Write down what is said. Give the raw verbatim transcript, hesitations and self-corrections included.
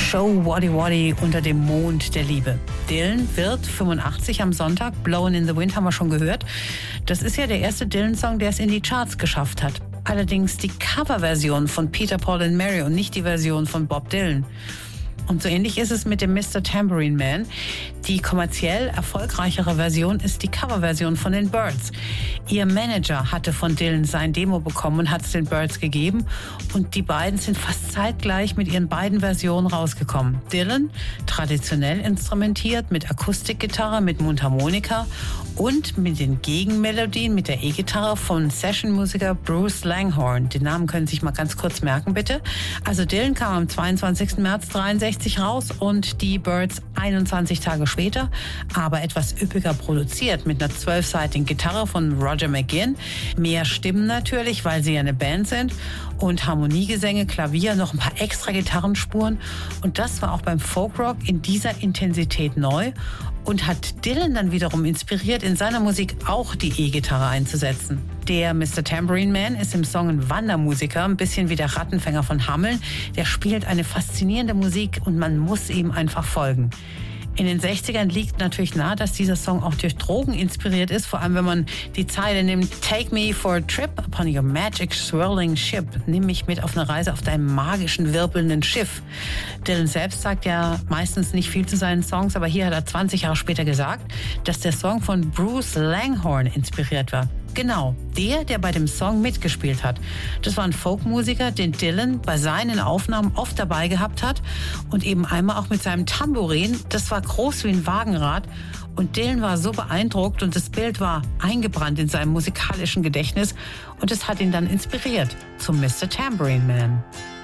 Show Waddy Waddy unter dem Mond der Liebe. Dylan wird fünfundachtzig am Sonntag. Blowin' in the Wind haben wir schon gehört. Das ist ja der erste Dylan-Song, der es in die Charts geschafft hat. Allerdings die Coverversion von Peter, Paul and Mary und nicht die Version von Bob Dylan. Und so ähnlich ist es mit dem Mister Tambourine Man. Die kommerziell erfolgreichere Version ist die Coverversion von den Byrds. Ihr Manager hatte von Dylan sein Demo bekommen und hat es den Byrds gegeben. Und die beiden sind fast zeitgleich mit ihren beiden Versionen rausgekommen. Dylan, traditionell instrumentiert, mit Akustikgitarre, mit Mundharmonika und mit den Gegenmelodien, mit der E-Gitarre von Sessionmusiker Bruce Langhorne. Den Namen können Sie sich mal ganz kurz merken, bitte. Also Dylan kam am zweiundzwanzigsten März dreiundsechzig raus und die Byrds einundzwanzig Tage später, aber etwas üppiger produziert mit einer zwölfseitigen Gitarre von Roger McGuinn. Mehr Stimmen natürlich, weil sie ja eine Band sind, und Harmoniegesänge, Klavier, noch ein paar extra Gitarrenspuren. Und das war auch beim Folkrock in dieser Intensität neu und hat Dylan dann wiederum inspiriert, in seiner Musik auch die E-Gitarre einzusetzen. Der Mister Tambourine Man ist im Song ein Wandermusiker, ein bisschen wie der Rattenfänger von Hameln. Der spielt eine faszinierende Musik und man muss ihm einfach folgen. In den sechzigern liegt natürlich nahe, dass dieser Song auch durch Drogen inspiriert ist, vor allem wenn man die Zeile nimmt: Take me for a trip upon your magic swirling ship. Nimm mich mit auf eine Reise auf deinem magischen, wirbelnden Schiff. Dylan selbst sagt ja meistens nicht viel zu seinen Songs, aber hier hat er zwanzig Jahre später gesagt, dass der Song von Bruce Langhorne inspiriert war. Genau, der, der bei dem Song mitgespielt hat. Das war ein Folkmusiker, den Dylan bei seinen Aufnahmen oft dabei gehabt hat und eben einmal auch mit seinem Tambourin. Das war groß wie ein Wagenrad und Dylan war so beeindruckt und das Bild war eingebrannt in seinem musikalischen Gedächtnis und es hat ihn dann inspiriert zum Mister Tambourine Man.